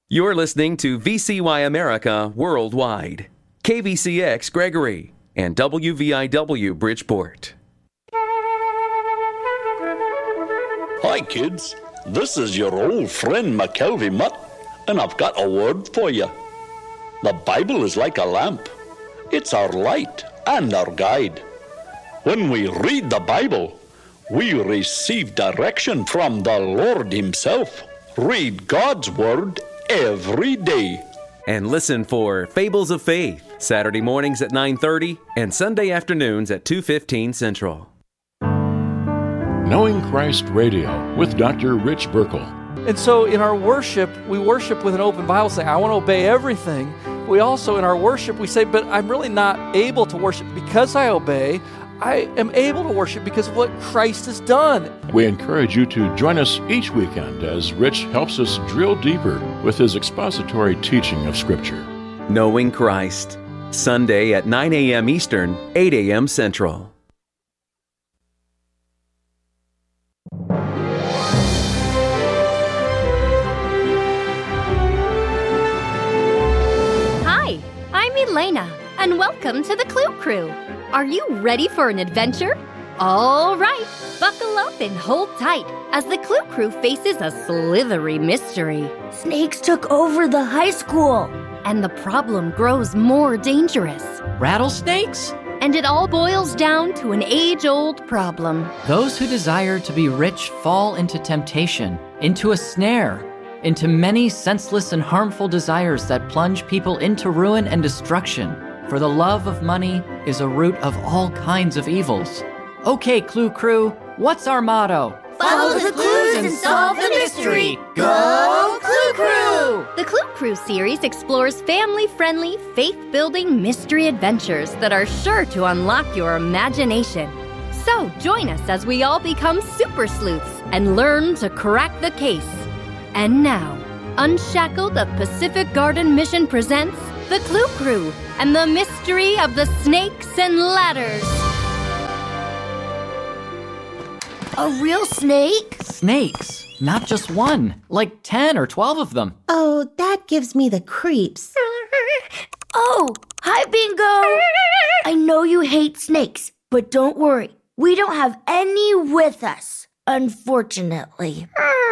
You're listening to VCY America Worldwide, KVCX Gregory, and WVIW Bridgeport. Hi kids, this is your old friend McKelvey Mutt, and I've got a word for you. The Bible is like a lamp. It's our light and our guide. When we read the Bible, we receive direction from the Lord Himself. Read God's Word every day. And listen for Fables of Faith, Saturday mornings at 9:30 and Sunday afternoons at 2:15 Central. Knowing Christ Radio with Dr. Rich Burkle. And so in our worship, we worship with an open Bible saying, I want to obey everything. We also, in our worship, we say, but I'm really not able to worship because I obey. I am able to worship because of what Christ has done. We encourage you to join us each weekend as Rich helps us drill deeper with his expository teaching of Scripture. Knowing Christ, Sunday at 9 a.m. Eastern, 8 a.m. Central. Hi, I'm Elena, and welcome to the Clue Crew. Are you ready for an adventure? All right, buckle up and hold tight as the Clue Crew faces a slithery mystery. Snakes took over the high school. And the problem grows more dangerous. Rattlesnakes? And it all boils down to an age-old problem. Those who desire to be rich fall into temptation, into a snare, into many senseless and harmful desires that plunge people into ruin and destruction. For the love of money is a root of all kinds of evils. Okay, Clue Crew, what's our motto? Follow the clues and solve the mystery. Go Clue Crew! The Clue Crew series explores family-friendly, faith-building mystery adventures that are sure to unlock your imagination. So join us as we all become super sleuths and learn to crack the case. And now, Unshackled of Pacific Garden Mission presents The Clue Crew and the Mystery of the Snakes and Ladders. A real snake? Snakes. Not just one, like 10 or 12 of them. Oh, that gives me the creeps. Oh, hi, Bingo. I know you hate snakes, but don't worry. We don't have any with us, unfortunately.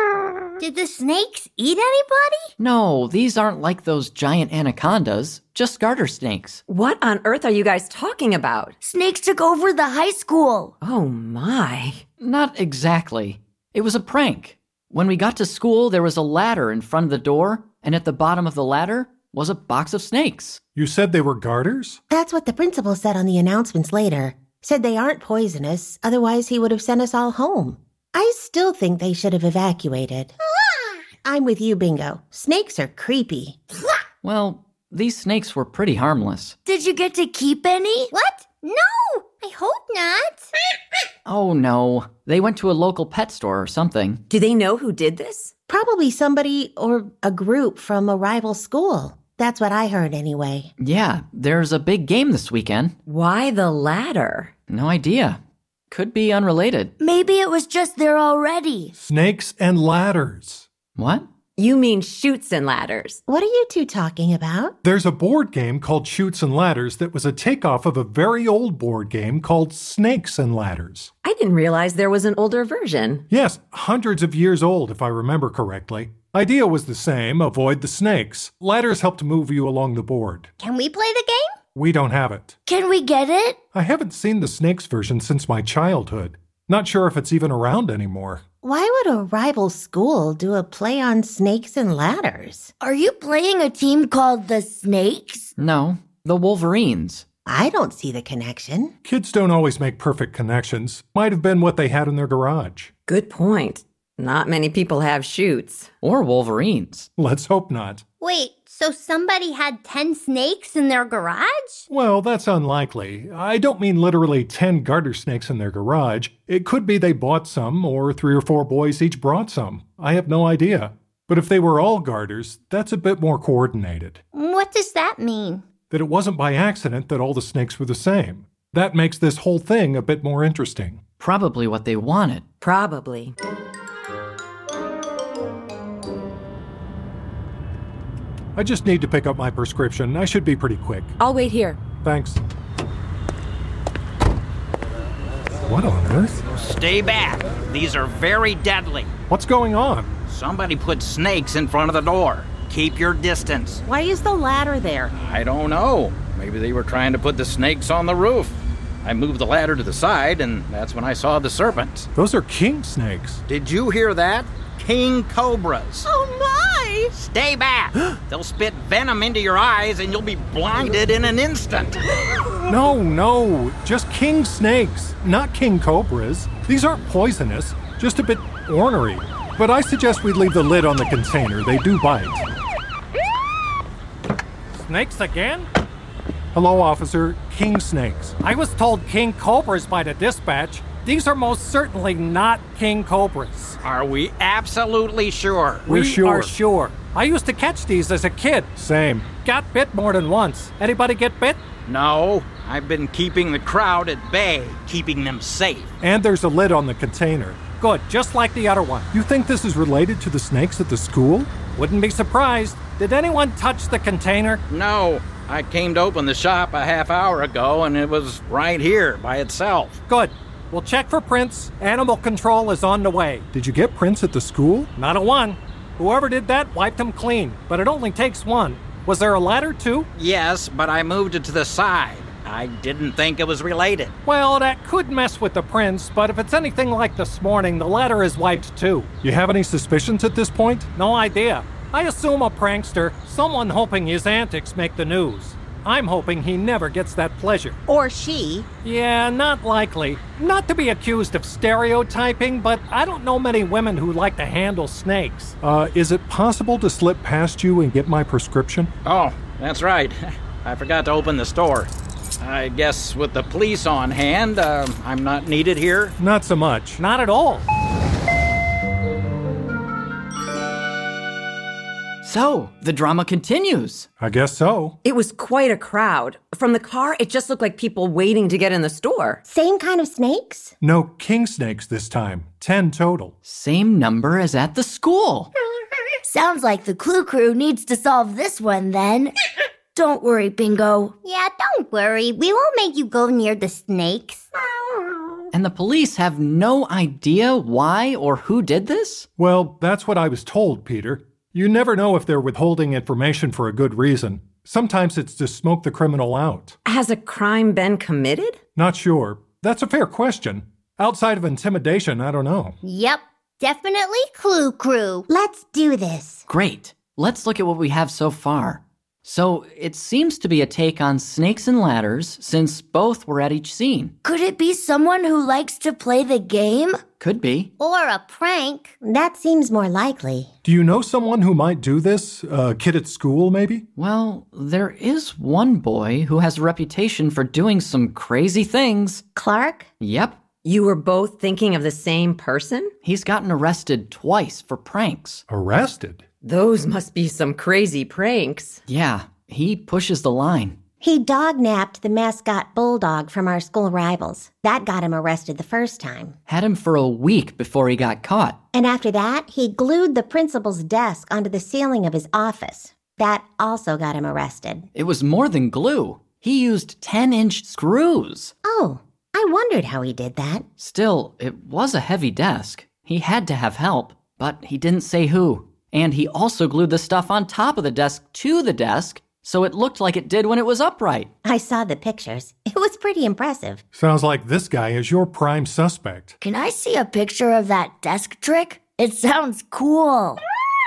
Did the snakes eat anybody? No, these aren't like those giant anacondas, just garter snakes. What on earth are you guys talking about? Snakes took over the high school. Oh my. Not exactly. It was a prank. When we got to school, there was a ladder in front of the door, and at the bottom of the ladder was a box of snakes. You said they were garters? That's what the principal said on the announcements later. Said they aren't poisonous, otherwise he would have sent us all home. I still think they should have evacuated. I'm with you, Bingo. Snakes are creepy. Well, these snakes were pretty harmless. Did you get to keep any? What? No, I hope not. Oh no, they went to a local pet store or something. Do they know who did this? Probably somebody or a group from a rival school. That's what I heard anyway. Yeah, there's a big game this weekend. Why the ladder? No idea. Could be unrelated. Maybe it was just there already. Snakes and ladders. What? You mean chutes and ladders. What are you two talking about? There's a board game called Chutes and Ladders that was a takeoff of a very old board game called Snakes and Ladders. I didn't realize there was an older version. Yes, hundreds of years old, if I remember correctly. Idea was the same, avoid the snakes. Ladders helped move you along the board. Can we play the game? We don't have it. Can we get it? I haven't seen the snakes version since my childhood. Not sure if it's even around anymore. Why would a rival school do a play on snakes and ladders? Are you playing a team called the Snakes? No, the Wolverines. I don't see the connection. Kids don't always make perfect connections. Might have been what they had in their garage. Good point. Not many people have chutes. Or Wolverines. Let's hope not. Wait, so somebody had 10 snakes in their garage? Well, that's unlikely. I don't mean literally 10 garter snakes in their garage. It could be they bought some, or 3 or 4 boys each brought some. I have no idea. But if they were all garters, that's a bit more coordinated. What does that mean? That it wasn't by accident that all the snakes were the same. That makes this whole thing a bit more interesting. Probably what they wanted. Probably. I just need to pick up my prescription. I should be pretty quick. I'll wait here. Thanks. What on earth? Stay back. These are very deadly. What's going on? Somebody put snakes in front of the door. Keep your distance. Why is the ladder there? I don't know. Maybe they were trying to put the snakes on the roof. I moved the ladder to the side, and that's when I saw the serpents. Those are king snakes. Did you hear that? King cobras. Oh, my! Stay back. They'll spit venom into your eyes, and you'll be blinded in an instant. No. Just king snakes, not king cobras. These aren't poisonous, just a bit ornery. But I suggest we leave the lid on the container. They do bite. Snakes again? Hello, officer. King snakes. I was told king cobras by the dispatch. These are most certainly not king cobras. Are we absolutely sure? We're sure. Are sure. I used to catch these as a kid. Same. Got bit more than once. Anybody get bit? No. I've been keeping the crowd at bay, keeping them safe. And there's a lid on the container. Good, just like the other one. You think this is related to the snakes at the school? Wouldn't be surprised. Did anyone touch the container? No. I came to open the shop a half hour ago, and it was right here by itself. Good. We'll check for prints. Animal control is on the way. Did you get prints at the school? Not a one. Whoever did that wiped them clean, but it only takes one. Was there a ladder too? Yes, but I moved it to the side. I didn't think it was related. Well, that could mess with the prints, but if it's anything like this morning, the ladder is wiped too. You have any suspicions at this point? No idea. I assume a prankster, someone hoping his antics make the news. I'm hoping he never gets that pleasure. Or she. Yeah, not likely. Not to be accused of stereotyping, but I don't know many women who like to handle snakes. Is it possible to slip past you and get my prescription? Oh, that's right. I forgot to open the store. I guess with the police on hand, I'm not needed here? Not so much. Not at all. So, the drama continues. I guess so. It was quite a crowd. From the car, it just looked like people waiting to get in the store. Same kind of snakes? No king snakes this time. 10 total. Same number as at the school. Sounds like the Clue Crew needs to solve this one then. Don't worry, Bingo. Yeah, don't worry. We won't make you go near the snakes. And the police have no idea why or who did this? Well, that's what I was told, Peter. You never know if they're withholding information for a good reason. Sometimes it's to smoke the criminal out. Has a crime been committed? Not sure. That's a fair question. Outside of intimidation, I don't know. Yep, definitely Clue Crew. Let's do this. Great. Let's look at what we have so far. So, it seems to be a take on snakes and ladders, since both were at each scene. Could it be someone who likes to play the game? Could be. Or a prank. That seems more likely. Do you know someone who might do this? A kid at school, maybe? Well, there is one boy who has a reputation for doing some crazy things. Clark? Yep. You were both thinking of the same person? He's gotten arrested twice for pranks. Arrested? Those must be some crazy pranks. Yeah, he pushes the line. He dog-napped the mascot bulldog from our school rivals. That got him arrested the first time. Had him for a week before he got caught. And after that, he glued the principal's desk onto the ceiling of his office. That also got him arrested. It was more than glue. He used 10-inch screws. Oh, I wondered how he did that. Still, it was a heavy desk. He had to have help, but he didn't say who. And he also glued the stuff on top of the desk to the desk, so it looked like it did when it was upright. I saw the pictures. It was pretty impressive. Sounds like this guy is your prime suspect. Can I see a picture of that desk trick? It sounds cool.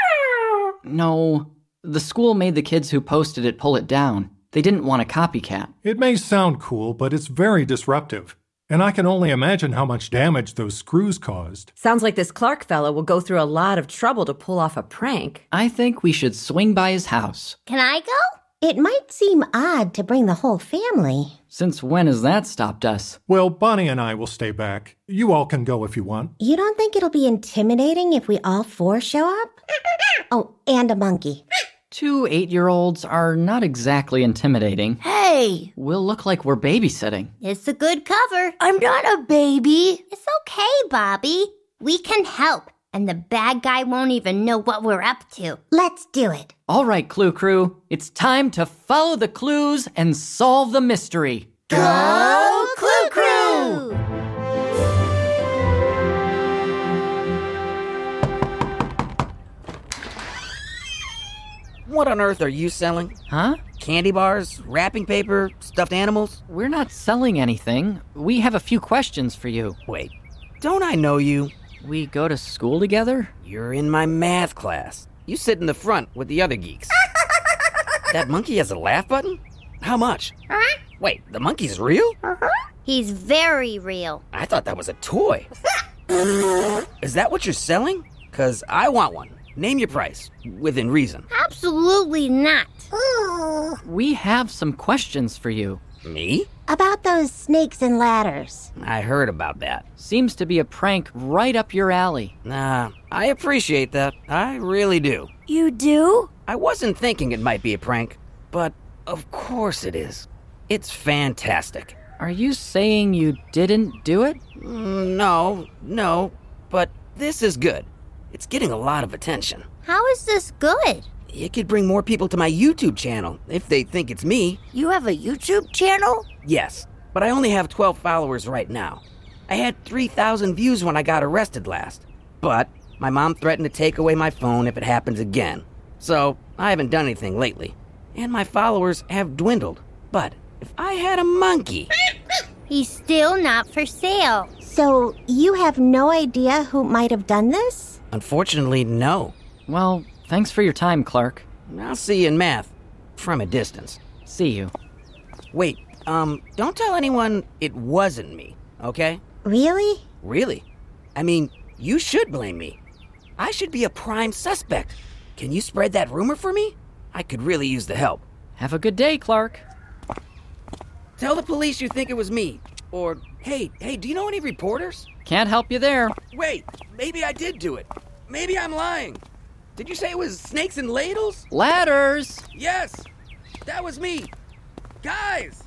No, the school made the kids who posted it pull it down. They didn't want a copycat. It may sound cool, but it's very disruptive. And I can only imagine how much damage those screws caused. Sounds like this Clark fellow will go through a lot of trouble to pull off a prank. I think we should swing by his house. Can I go? It might seem odd to bring the whole family. Since when has that stopped us? Well, Bonnie and I will stay back. You all can go if you want. You don't think it'll be intimidating if we all four show up? Oh, and a monkey. 2 8-year-olds are not exactly intimidating. Hey! We'll look like we're babysitting. It's a good cover. I'm not a baby. It's okay, Bobby. We can help. and the bad guy won't even know what we're up to. Let's do it. All right, Clue Crew. It's time to follow the clues and solve the mystery. Go Clue Crew! What on earth are you selling? Huh? Candy bars, wrapping paper, stuffed animals? We're not selling anything. We have a few questions for you. Wait, don't I know you? We go to school together? You're in my math class. You sit in the front with the other geeks. That monkey has a laugh button? How much? Wait, the monkey's real? He's very real. I thought that was a toy. Is that what you're selling? 'Cause I want one. Name your price, within reason. Absolutely not. We have some questions for you. Me? About those snakes and ladders. I heard about that. Seems to be a prank right up your alley. Nah, I appreciate that. I really do. You do? I wasn't thinking it might be a prank, but of course it is. It's fantastic. Are you saying you didn't do it? No, but this is good. It's getting a lot of attention. How is this good? It could bring more people to my YouTube channel if they think it's me. You have a YouTube channel? Yes, but I only have 12 followers right now. I had 3,000 views when I got arrested last. But my mom threatened to take away my phone if it happens again. So I haven't done anything lately. And my followers have dwindled. But if I had a monkey... He's still not for sale. So you have no idea who might have done this? Unfortunately, no. Well, thanks for your time, Clark. I'll see you in math. From a distance. See you. Wait, don't tell anyone it wasn't me, okay? Really? Really? I mean, you should blame me. I should be a prime suspect. Can you spread that rumor for me? I could really use the help. Have a good day, Clark. Tell the police you think it was me. Or, hey, do you know any reporters? Can't help you there. Wait, maybe I did do it. Maybe I'm lying. Did you say it was snakes and ladles? Ladders! Yes, that was me. Guys!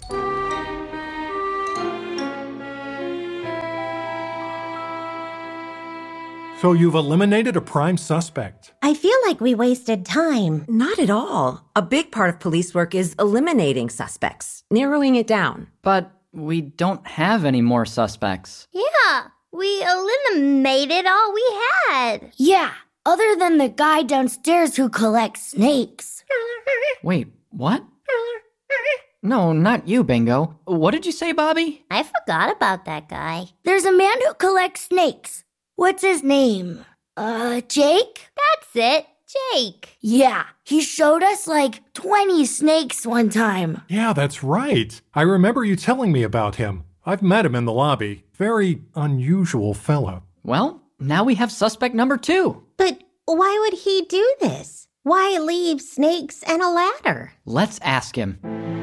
So you've eliminated a prime suspect. I feel like we wasted time. Not at all. A big part of police work is eliminating suspects, narrowing it down. But we don't have any more suspects. Yeah, we eliminated all we had. Yeah, other than the guy downstairs who collects snakes. Wait, what? No, not you, Bingo. What did you say, Bobby? I forgot about that guy. There's a man who collects snakes. What's his name? Jake? That's it, Jake. Yeah, he showed us like 20 snakes one time. Yeah, that's right. I remember you telling me about him. I've met him in the lobby. Very unusual fella. Well, now we have suspect number 2. But why would he do this? Why leave snakes and a ladder? Let's ask him.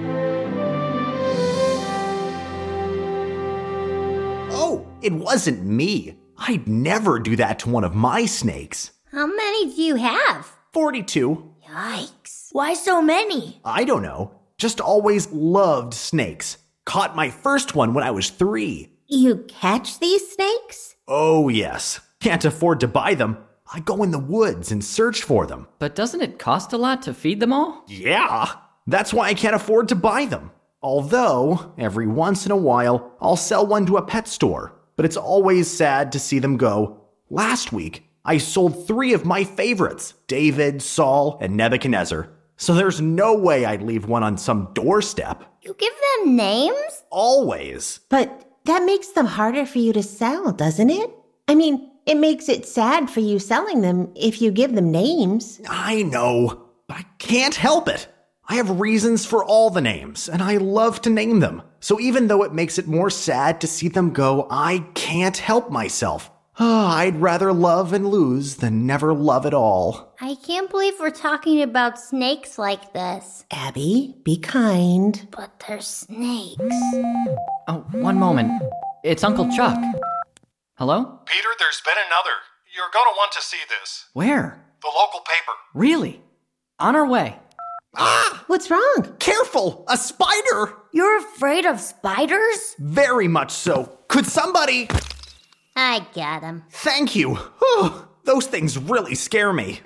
Oh, it wasn't me. I'd never do that to one of my snakes. How many do you have? 42. Yikes. Why so many? I don't know. Just always loved snakes. Caught my first one when I was 3. You catch these snakes? Oh, yes. Can't afford to buy them. I go in the woods and search for them. But doesn't it cost a lot to feed them all? Yeah. That's why I can't afford to buy them. Although, every once in a while, I'll sell one to a pet store. But it's always sad to see them go. Last week, I sold 3 of my favorites, David, Saul, and Nebuchadnezzar. So there's no way I'd leave one on some doorstep. You give them names? Always. But that makes them harder for you to sell, doesn't it? I mean, it makes it sad for you selling them if you give them names. I know, but I can't help it. I have reasons for all the names, and I love to name them. So even though it makes it more sad to see them go, I can't help myself. I'd rather love and lose than never love at all. I can't believe we're talking about snakes like this. Abby, be kind. But they're snakes. Oh, one moment. It's Uncle Chuck. Hello? Peter, there's been another. You're gonna want to see this. Where? The local paper. Really? On our way. Ah! What's wrong? Careful! A spider! You're afraid of spiders? Very much so. Could somebody... I got him. Thank you. Those things really scare me.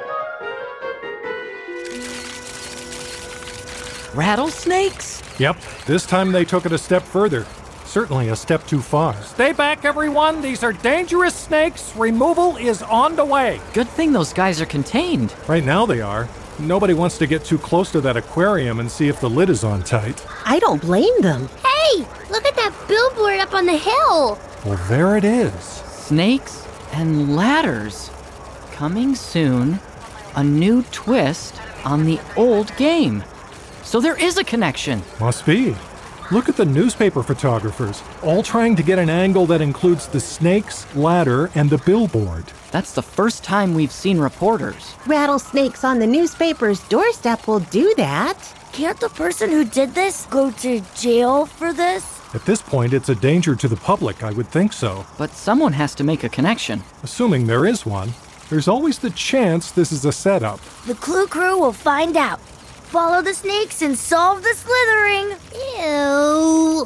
Rattlesnakes? Yep, this time they took it a step further. Certainly a step too far. Stay back, everyone. These are dangerous snakes. Removal is on the way. Good thing those guys are contained. Right now they are. Nobody wants to get too close to that aquarium and see if the lid is on tight. I don't blame them. Hey, look at that billboard up on the hill. Well, there it is. Snakes and ladders. Coming soon. A new twist on the old game. So there is a connection. Must be. Look at the newspaper photographers, all trying to get an angle that includes the snakes, ladder, and the billboard. That's the first time we've seen reporters. Rattlesnakes on the newspaper's doorstep will do that. Can't the person who did this go to jail for this? At this point, it's a danger to the public, I would think so. But someone has to make a connection. Assuming there is one, there's always the chance this is a setup. The Clue Crew will find out. Follow the snakes and solve the slithering. Ew.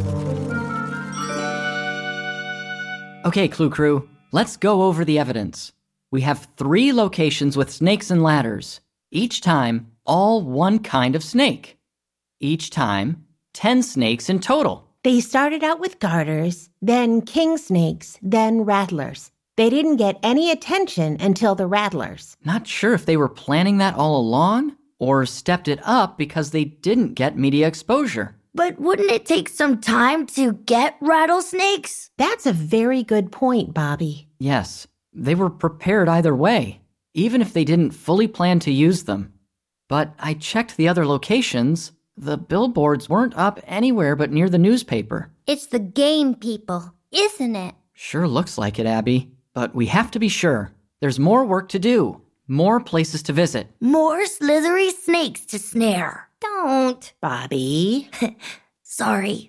Okay, Clue Crew, let's go over the evidence. We have 3 locations with snakes and ladders. Each time, all one kind of snake. Each time, 10 snakes in total. They started out with garters, then king snakes, then rattlers. They didn't get any attention until the rattlers. Not sure if they were planning that all along, or stepped it up because they didn't get media exposure. But wouldn't it take some time to get rattlesnakes? That's a very good point, Bobby. Yes, they were prepared either way, even if they didn't fully plan to use them. But I checked the other locations. The billboards weren't up anywhere but near the newspaper. It's the game, people, isn't it? Sure looks like it, Abby. But we have to be sure. There's more work to do. More places to visit. More slithery snakes to snare. Don't. Bobby. Sorry.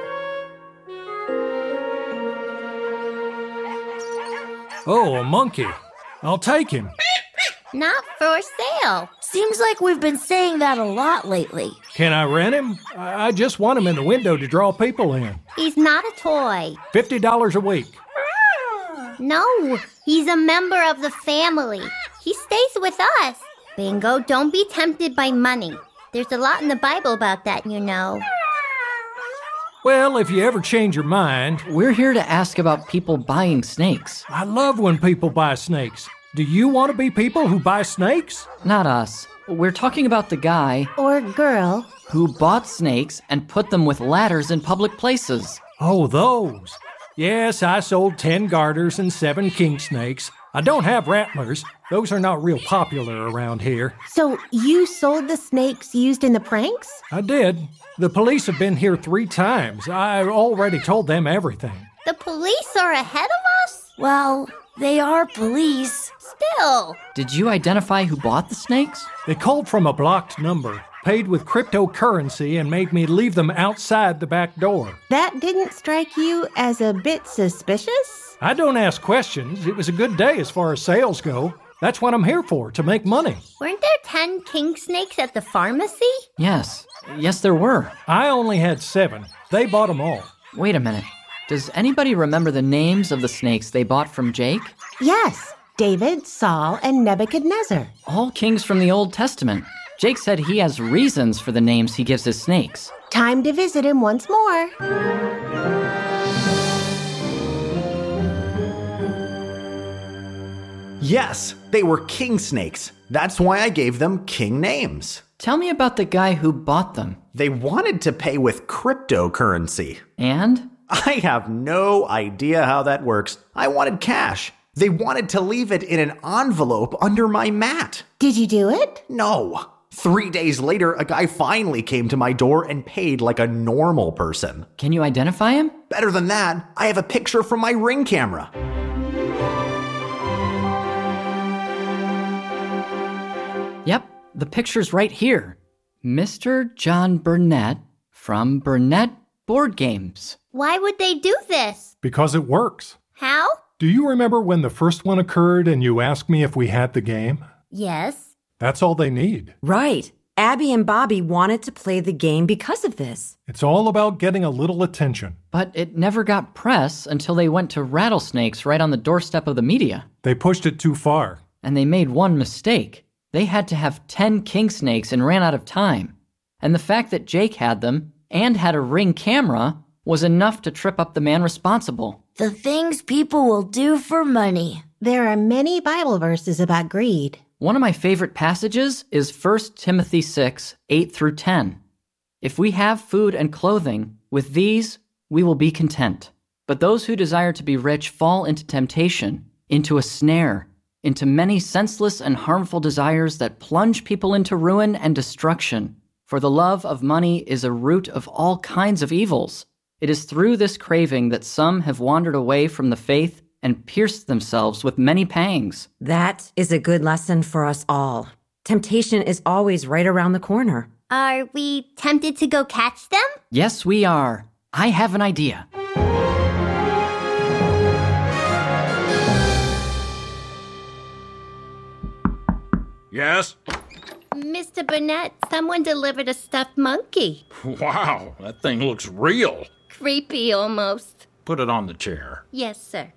Oh, a monkey. I'll take him. Not for sale. Seems like we've been saying that a lot lately. Can I rent him? I just want him in the window to draw people in. He's not a toy. $50 a week. No, he's a member of the family. He stays with us. Bingo, don't be tempted by money. There's a lot in the Bible about that, you know. Well, if you ever change your mind... We're here to ask about people buying snakes. I love when people buy snakes. Do you want to be people who buy snakes? Not us. We're talking about the guy... Or girl. ...who bought snakes and put them with ladders in public places. Oh, those. Yes, I sold 10 garters and 7 king snakes. I don't have rattlers. Those are not real popular around here. So you sold the snakes used in the pranks? I did. The police have been here 3 times. I already told them everything. The police are ahead of us? Well, they are police. Still. Did you identify who bought the snakes? They called from a blocked number, paid with cryptocurrency, and made me leave them outside the back door. That didn't strike you as a bit suspicious? I don't ask questions. It was a good day as far as sales go. That's what I'm here for, to make money. Weren't there 10 king snakes at the pharmacy? Yes. Yes, there were. I only had 7. They bought them all. Wait a minute. Does anybody remember the names of the snakes they bought from Jake? Yes. David, Saul, and Nebuchadnezzar. All kings from the Old Testament. Jake said he has reasons for the names he gives his snakes. Time to visit him once more. Yes, they were king snakes. That's why I gave them king names. Tell me about the guy who bought them. They wanted to pay with cryptocurrency. And? I have no idea how that works. I wanted cash. They wanted to leave it in an envelope under my mat. Did you do it? No. 3 days later, a guy finally came to my door and paid like a normal person. Can you identify him? Better than that, I have a picture from my Ring camera. Yep, the picture's right here. Mr. John Burnett from Burnett Board Games. Why would they do this? Because it works. How? Do you remember when the first one occurred and you asked me if we had the game? Yes. That's all they need. Right. Abby and Bobby wanted to play the game because of this. It's all about getting a little attention. But it never got press until they went to rattlesnakes right on the doorstep of the media. They pushed it too far. And they made one mistake. They had to have 10 king snakes and ran out of time. And the fact that Jake had them and had a Ring camera was enough to trip up the man responsible. The things people will do for money. There are many Bible verses about greed. One of my favorite passages is 1 Timothy 6, 8 through 10. If we have food and clothing, with these we will be content. But those who desire to be rich fall into temptation, into a snare, into many senseless and harmful desires that plunge people into ruin and destruction. For the love of money is a root of all kinds of evils. It is through this craving that some have wandered away from the faith and pierced themselves with many pangs. That is a good lesson for us all. Temptation is always right around the corner. Are we tempted to go catch them? Yes, we are. I have an idea. Yes? Mr. Burnett, someone delivered a stuffed monkey. Wow, that thing looks real. Creepy almost. Put it on the chair. Yes, sir.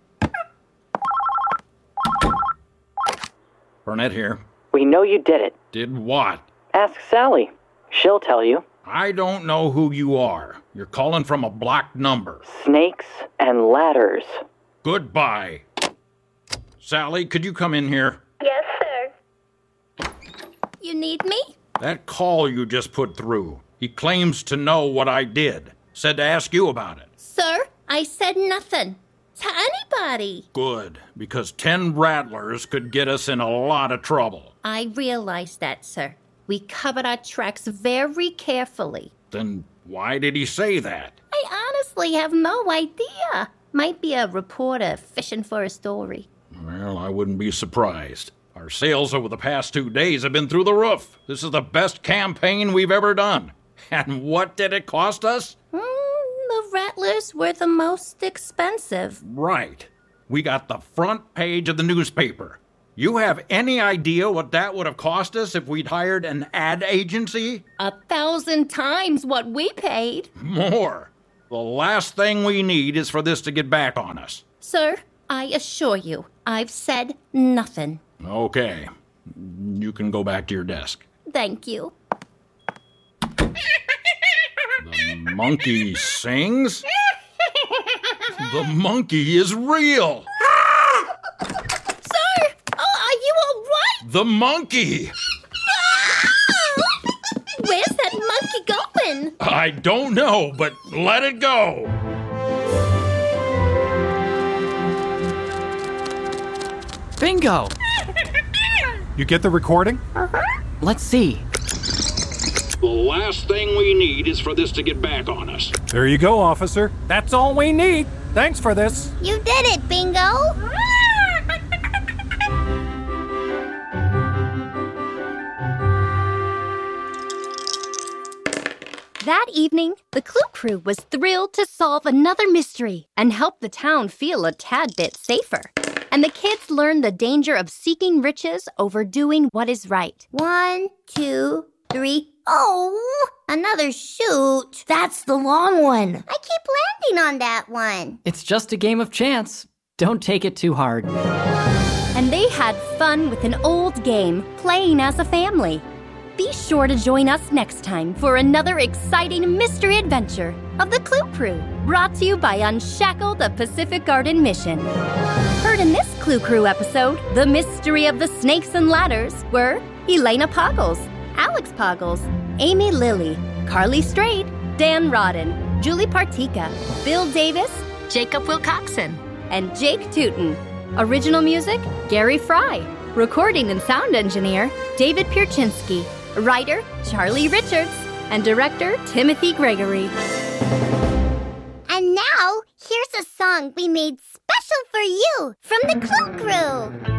Burnett here. We know you did it. Did what? Ask Sally. She'll tell you. I don't know who you are. You're calling from a blocked number. Snakes and ladders. Goodbye. Sally, could you come in here? Yes, sir. You need me? That call you just put through. He claims to know what I did. Said to ask you about it. Sir, I said nothing. To anybody. Good, because 10 rattlers could get us in a lot of trouble. I realize that, sir. We covered our tracks very carefully. Then why did he say that? I honestly have no idea. Might be a reporter fishing for a story. Well, I wouldn't be surprised. Our sales over the past 2 days have been through the roof. This is the best campaign we've ever done. And what did it cost us? The rattlers were the most expensive. Right. We got the front page of the newspaper. You have any idea what that would have cost us if we'd hired an ad agency? 1,000 times what we paid. More. The last thing we need is for this to get back on us. Sir, I assure you, I've said nothing. Okay. You can go back to your desk. Thank you. The monkey sings? The monkey is real! Sir! Oh, are you all right? The monkey! Where's that monkey going? I don't know, but let it go! Bingo! You get the recording? Let's see. The last thing we need is for this to get back on us. There you go, officer. That's all we need. Thanks for this. You did it, Bingo! That evening, the Clue Crew was thrilled to solve another mystery and help the town feel a tad bit safer. And the kids learned the danger of seeking riches over doing what is right. 1, 2, 3. Oh, another shoot. That's the long one. I keep landing on that one. It's just a game of chance. Don't take it too hard. And they had fun with an old game, playing as a family. Be sure to join us next time for another exciting mystery adventure of the Clue Crew, brought to you by Unshackle the Pacific Garden Mission. Heard in this Clue Crew episode, the mystery of the snakes and ladders were Elena Poggles, Alex Poggles, Amy Lilly, Carly Strayed, Dan Rodden, Julie Partika, Bill Davis, Jacob Wilcoxon, and Jake Tooten. Original music, Gary Fry. Recording and sound engineer, David Pierczynski. Writer, Charlie Richards. And director, Timothy Gregory. And now, here's a song we made special for you from the Clue Crew.